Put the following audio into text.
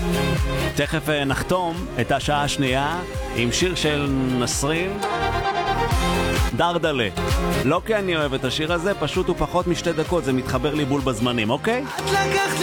תכף נחתום את השעה השנייה עם שיר של נסרין, דרדלה. לא כי אני אוהב את השיר הזה, פשוט הוא פחות משתי דקות, זה מתחבר לי בול בזמנים, אוקיי?